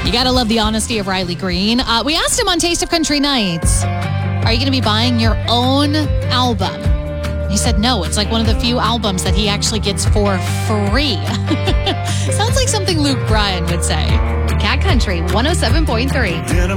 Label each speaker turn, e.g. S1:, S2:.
S1: You got to love the honesty of Riley Green. We asked him on Taste of Country Nights, are you going to be buying your own album? He said no. It's like one of the few albums that he actually gets for free. Sounds like something Luke Bryan would say. Cat Country 107.3.